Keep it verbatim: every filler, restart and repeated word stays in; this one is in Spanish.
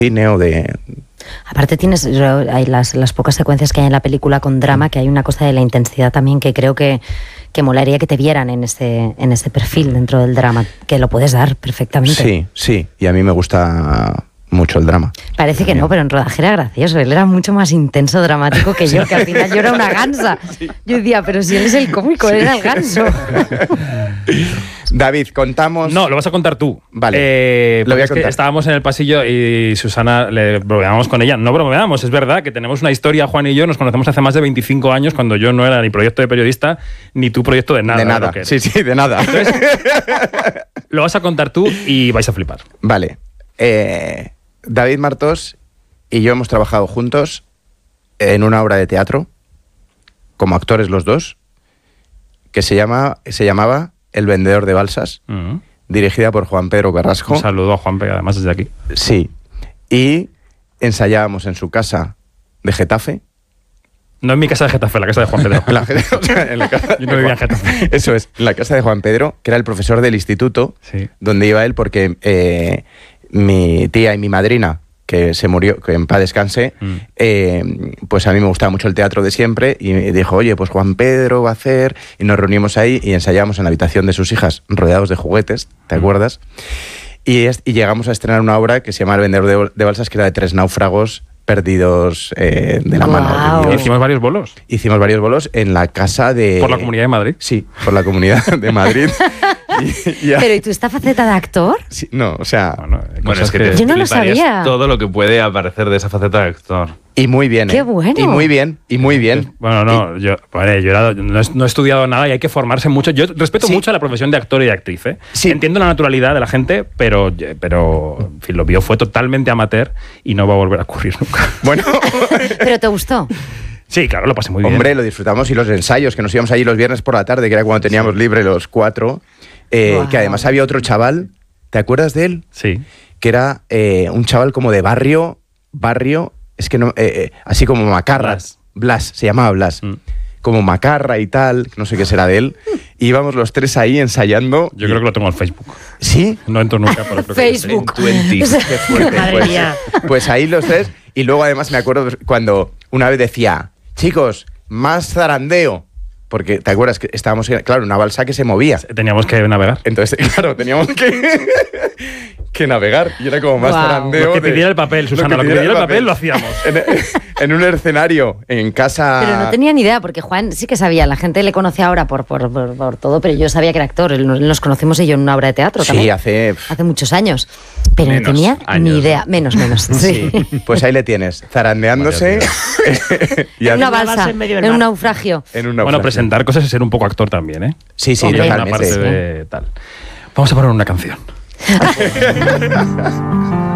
cine o de... Aparte tienes hay las, las pocas secuencias que hay en la película con drama, que hay una cosa de la intensidad también que creo que, que molaría que te vieran en ese, en ese perfil dentro del drama, que lo puedes dar perfectamente. Sí, sí, y a mí me gusta mucho el drama. Parece que no, pero en rodaje era gracioso. Él era mucho más intenso, dramático que yo, que al final yo era una gansa. Yo decía, pero si él es el cómico, él era el ganso. David, contamos... No, lo vas a contar tú. Vale, eh, lo voy a es que contar. estábamos en el pasillo y Susana, le bromeábamos con ella. No bromeábamos, es verdad que tenemos una historia, Juan y yo, nos conocemos hace más de veinticinco años, cuando yo no era ni proyecto de periodista, ni tu proyecto de nada. De nada, sí, sí, de nada. Entonces, lo vas a contar tú y vais a flipar. Vale. Eh, David Martos y yo hemos trabajado juntos en una obra de teatro, como actores los dos, que se, llama, se llamaba El vendedor de balsas, Uh-huh. dirigida por Juan Pedro Carrasco. Un saludo a Juan Pedro, además, desde aquí. Sí. Y ensayábamos en su casa de Getafe. No en mi casa de Getafe, en la casa de Juan Pedro. La, o sea, en la casa Yo no vivía en Getafe. Eso es, en la casa de Juan Pedro, que era el profesor del instituto, Sí. donde iba él porque eh, mi tía y mi madrina, que se murió, que en paz descanse, Mm. eh, pues a mí me gustaba mucho el teatro de siempre y me dijo, oye, pues Juan Pedro va a hacer, y nos reunimos ahí y ensayamos en la habitación de sus hijas, rodeados de juguetes, ¿te Mm. acuerdas? Y, es, y llegamos a estrenar una obra que se llama El vendedor de, de balsas, que era de tres náufragos perdidos eh, de la Guau. mano de Dios. Hicimos varios bolos. Hicimos varios bolos en la casa de... Por la Comunidad de Madrid. Sí, por la Comunidad de Madrid. Y- y- Pero ¿y tú esta faceta de actor? sí, no, o sea... Bueno, eh, Bueno, cosas es que, te Yo no lo fliparías sabía. todo lo que puede aparecer de esa faceta de actor. Y muy bien, ¡Qué ¿eh? bueno! Y muy bien, y muy bien. Bueno, no, yo, vale, yo era- no, he, no he estudiado nada y hay que formarse mucho. Yo respeto Sí. mucho a la profesión de actor y de actriz. ¿eh? Sí. Entiendo la naturalidad de la gente, pero, pero en fin, lo mío fue totalmente amateur y no va a volver a ocurrir nunca. Bueno, ¿Pero te gustó? Sí, claro, lo pasé muy bien. hombre, lo disfrutamos y los ensayos, que nos íbamos allí los viernes por la tarde, que era cuando teníamos libre los cuatro, eh, Guau. que además había otro chaval, ¿te acuerdas de él? Sí. Que era eh, un chaval como de barrio, barrio, es que no, eh, eh, así como macarra. Blas. Blas, se llamaba Blas. Mm. Como macarra y tal, no sé qué será de él. Y íbamos los tres ahí ensayando. Yo creo que lo tengo en Facebook. ¿Sí? No entro nunca, pero creo que Facebook. Twenty. O sea, Qué fuerte, Madre pues, mía. pues ahí los tres. Y luego además me acuerdo cuando una vez decía, chicos, más zarandeo. Porque, ¿te acuerdas que estábamos en, claro, una balsa que se movía? teníamos que navegar. Entonces, claro, teníamos que, que navegar. Y era como más Guau. zarandeo. Lo que de- pidiera el papel, Susana, lo que pidiera el papel lo hacíamos. En, en un escenario, en casa... Pero no tenía ni idea, porque Juan sí que sabía, la gente le conoce ahora por, por, por, por todo, pero yo sabía que era actor. Él- Nos conocimos y yo en una obra de teatro Sí, también. hace... Hace muchos años. Pero Menos no tenía años, ni idea. ¿no? Menos, menos. Sí. Sí, pues ahí le tienes, zarandeándose y En una haciendo- balsa, en medio del en un mar. naufragio. en una Bueno, frase. presentar cosas es ser un poco actor también, ¿eh? Sí, sí, Hombre, Una totalmente. parte de tal. Vamos a poner una canción.